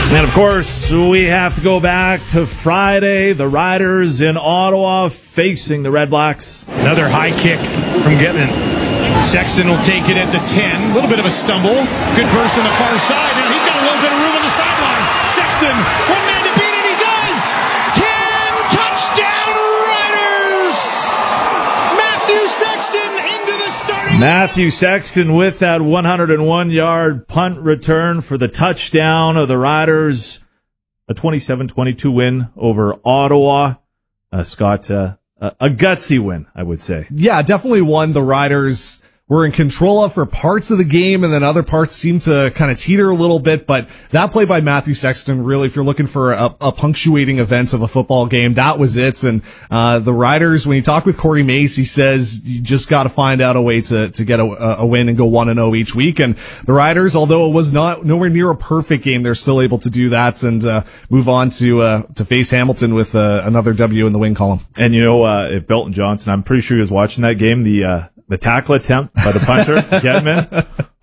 And, of course, we have to go back to Friday. The Riders in Ottawa facing the Red Blacks. Another high kick from Gitman. Sexton will take it at the 10. A little bit of a stumble. Good burst on the far side. Now he's got a little bit of room on the sideline. Sexton, one man to beat it. He does. 10 touchdown Riders. Matthew Sexton into the starting. Matthew Sexton with that 101-yard punt return for the touchdown of the Riders. A 27-22 win over Ottawa. Scott, a gutsy win, I would say. Yeah, definitely one the Riders were in control of for parts of the game, and then other parts seemed to kind of teeter a little bit. But that play by Matthew Sexton, really, if you're looking for a punctuating event of a football game, that was it. And the Riders, when you talk with Corey Mace, he says you just got to find out a way to get a win and go 1-0 each week. And the Riders, although it was nowhere near a perfect game, they're still able to do that and move on to face Hamilton with another W in the win column. And if Belton Johnson, I'm pretty sure he was watching that game, the tackle attempt by the punter, Getman.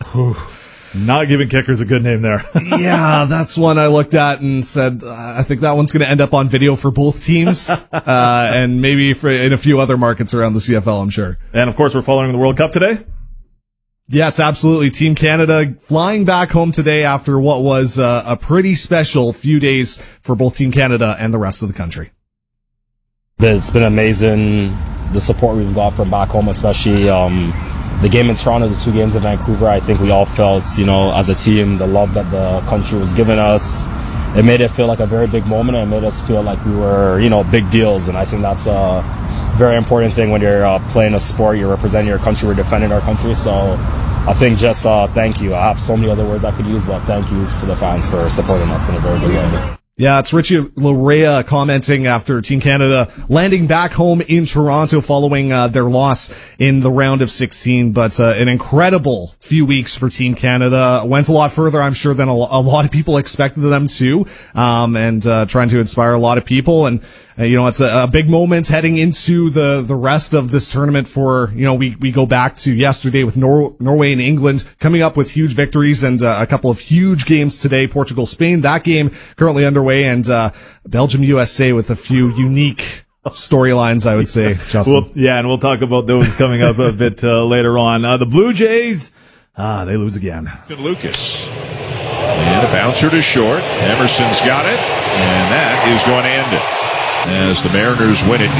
Not giving kickers a good name there. Yeah, that's one I looked at and said, I think that one's going to end up on video for both teams, and maybe in a few other markets around the CFL, I'm sure. And, of course, we're following the World Cup today. Yes, absolutely. Team Canada flying back home today after what was a pretty special few days for both Team Canada and the rest of the country. It's been amazing, the support we've got from back home, especially the game in Toronto, the 2 games in Vancouver. I think we all felt, as a team, the love that the country was giving us. It made it feel like a very big moment, and it made us feel like we were, big deals. And I think that's a very important thing when you're playing a sport. You're representing your country, we're defending our country. So I think just thank you. I have so many other words I could use, but thank you to the fans for supporting us in a very big way. Yeah, it's Richie Larea commenting after Team Canada landing back home in Toronto following their loss in the round of 16. But an incredible few weeks for Team Canada. Went a lot further, I'm sure, than a lot of people expected them to, and trying to inspire a lot of people. And it's a big moment heading into the rest of this tournament for, we go back to yesterday with Norway and England coming up with huge victories and a couple of huge games today. Portugal, Spain, that game currently underway, and Belgium, USA with a few unique storylines, I would say, Justin. And we'll talk about those coming up a bit later on. The Blue Jays, they lose again. Lucas. And a bouncer to short. Emerson's got it, and that is going to end it as the Mariners win it.